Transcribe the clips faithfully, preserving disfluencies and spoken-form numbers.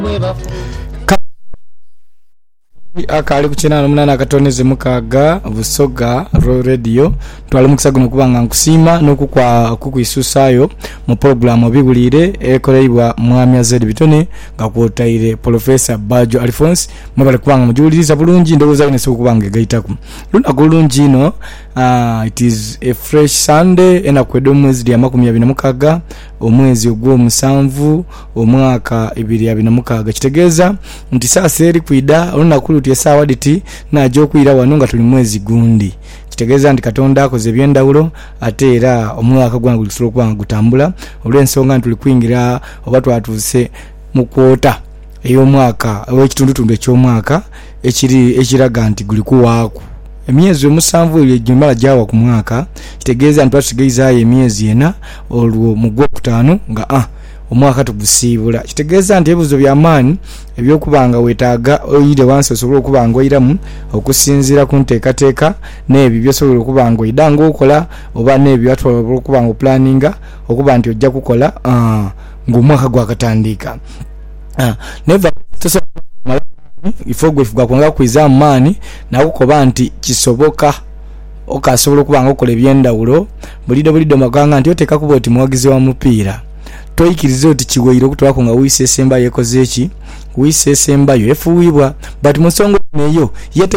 akali kuchina munana akatoneze mukaga busoga ro radio twali mukisaguno kubanga nkusima nokukwa kukwisusayo mu program bibulire ekoleibwa mwami azedi bitone ngakwotaire Professor Bajo Alphonse mubale kubanga mujuliriza bulungi ndoza ine sokubanga gaitaku luna kulungi no uh, it is a fresh Sunday ena kwedo mwezi ya makumi abiri na mukaga omwezi ogwo musanvu omwaka ibiri abiri na mukaga kitegeza nti sasa eri kwida luna kuluti sawa diti na jokwira wanonga tuli mwezi gundi kitegeza ndi katonda akoze byendawulo ate era omwaka gwangu lusolo kwanga gutambula olwensonga tuli kwingira obatu atuse mu kwota eyo mwaka ekitundu tundu eky'omwaka ekiri ekiraga nti guli kuwaaku emyezi omusanvu yejumala jawa ku mwaka kitegeza nti twasigayiza emyezi ena olwo mu gwokutaano nga ah omwaka tugusibula kitegeza nti ebibuzo by'amaani ebyokubanga wetaaga oyire wansi osobola okubanga oyiramu okusinziira ku nteekateeka n'ebyo byosobola okubanga oyidanga okola oba n'ebyo atwala okubanga planninga okuba nti ojja kukola uh, ng'omwaka gwakatandika uh, never tosobola ifogwe fuga kwanga kwiza amaani nakukoba nti kisoboka okasobola okubanga okola ebyendawulo bulido bulido maganga nti oteeka kuba oti muwagizi wa mupiira toyikirize oti kiweiro kutwako nga wise semba yekoze eki wise semba yo efuwibwa but musongo neyo yete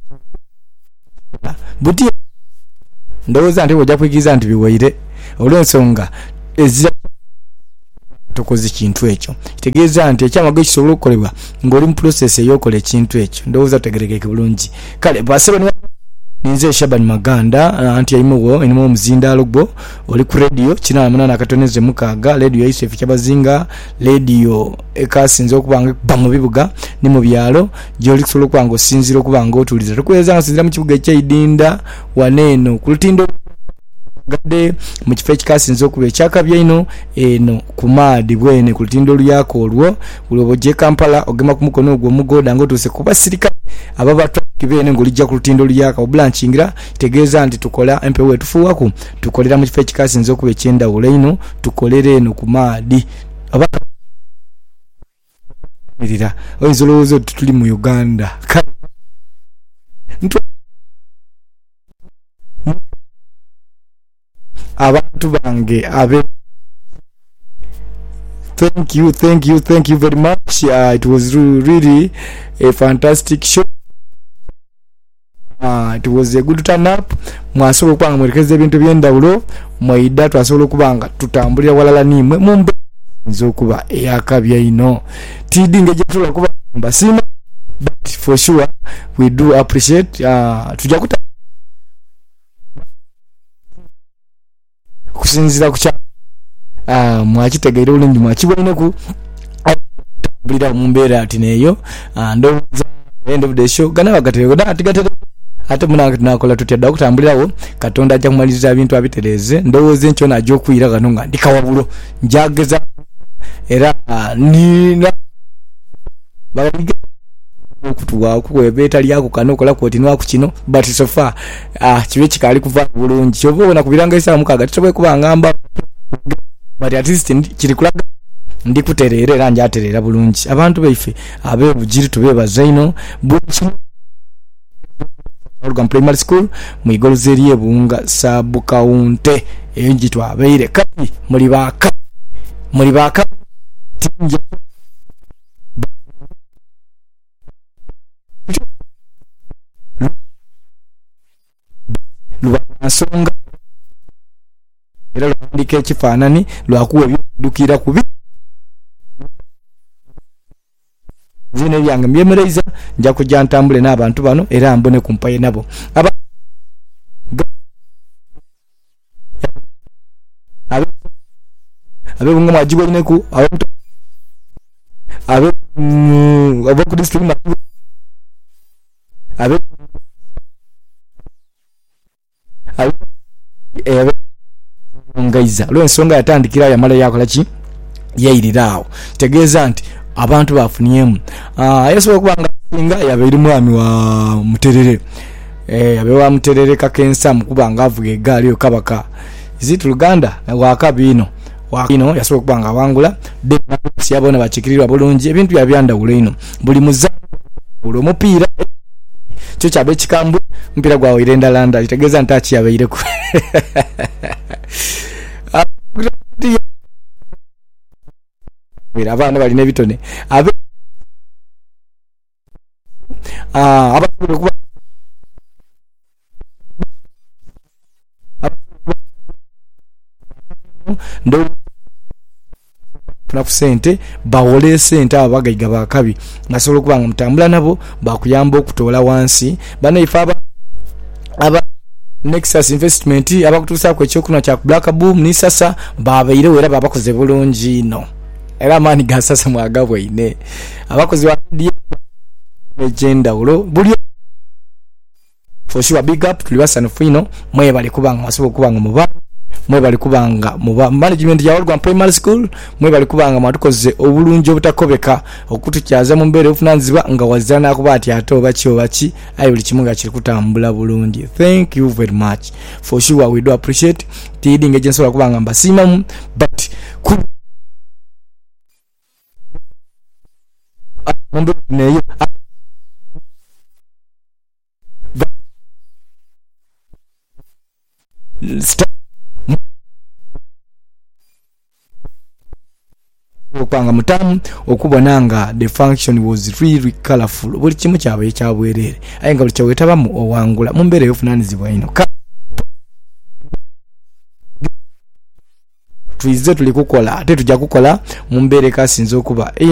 buti ndoza nti ojja kwigiza nti biweire olwensonga ezira tokoze kintu ekyo kitegeeza nti ekyamago kisobola okukolebwa ng'oli mu process eyokola ekintu ekyo ndowooza tutegerekeke bulungi kale basebe ninze Shabani Maganda anti yayimuwo enimo omuzindaalo gwo oli ku radio kina munana akatoneze mukaga radio yaise fichabazinga radio ekasinze okubanga ba mu bibuga ni mu byalo gyoli kusobola okubanga osinzira okubanga otuliza tukweza nsinzira mu kibuga eky'Idinda waneno ku lutindo gadde mu kifo ekikasinze okuba ekyakabya ino eno ku maadi bwene ku lutindo lyako olwo ulobojje Kampala ogema ku mukono ogwo mugoda ng'otuuse ku basirikale ababa kibene ngolijja ku lutindo lyaka obulanchingira tegeeza nti tukola empewe tufuwaku tukolera mu kifo ekikasinze okuba ekyendawulo ino tukolere eno ku maadi aba mirira oyizolowooza tuli mu Uganda abantu bange abe thank you thank you thank you very much uh, it was really a fantastic show. Uh, it was a good turn up mwasobola okubanga mwerekeza ebintu byendawulo mwaida twasobola okubanga tutambulira walala nimwe mumbe nzo kuba eyakabya ino tidinga gyetusobola kubamba sima but for sure we do appreciate uh, tujja kuta kusinzira ku kya uh, mwakitegeera bulungi mwakibweneku tambulira mu mbeera ati neyo uh, ndowooza end of the show gana bagateyo da atigatera ate munanga tunakola tutya okutambulirawo katonda ajja kumaliriza ebintu abitereze ndowooza enkyo najja okwira gano nga ndikawabulo njageza era nina babiga okutuwa kuwebeta lyako kanokola kwoti nwa kukino but so far ah kibe kikali kuva bulungi kyobona kubiranga isa mukaga tutobe kubangamba but at least kiri kulaga ndi kuterera era njaterera bulungi abantu baife abe bujiri tube bazaino buchi Organ Primary School mwigoluzerie ebunga sabu kaunte enjitwa abeire kapi muri baka muri baka tinja lwasonga era lwandika ekifaanani lwakuwa ebyodukira kubi zine byange mbyemereza nja kujja ntambule n'abantu bano era mbone kumpaye nabo aba abe abe bunga majibwe neku abantu abe abe ku district abe abe abe ngaiza lwensonga yatandikira ya mala yakola ki yayirirawo tegeeza nti abantu bafuniemu ah yeso kubanga singa yabeeri mwami wa muterere eh abe wa muterere kakensa mukubanga avuga egaali yo kabaka izitu Luganda wa kabino wakino yasobola kubanga wangula de siyabona bachikirirwa bulungi ebintu yabyandawulo ino buli muzanyo mupiira cyo kyabe kikambu mpira gwa irenda landa itegeza ntachi yabeire ku abana bali nebitone abe ah abakuru kuba ndo tunafusente bawole sente abagayiga bakabi nasobola kubanga mutambula nabo bakuyamba okutola wansi bana ifaba aba Nexus investment abakutusa ku ekyokuno kya Black Boom ni sasa babaire wera babakoze bulungi no era mani gasasa mwagabwe ine abakozi wa agenda ulo buli for sure big up tulibasana fino mwe bali kubanga masobo kubanga muba mwe bali kubanga muba management ya Olgwa Primary School mwe bali kubanga matukoze obulungi obutakobeka okutukyaza mu mbere ofunanziba nga wazana kubati ato bachi bachi ayo buli kimunga kiri kutambula bulungi. Thank you very much for sure, we do appreciate tidinga jensola kubanga mbasima but ku mambo neyo okupanga mutamu okubonanga the function was really colorful buli kimu kyabaye kyabwerere ayenga buli kyawetaba mu owangula mu mbere yofunanizibwa ino tuize tulikukola ate tujja kukola mu mbere kasinze okuba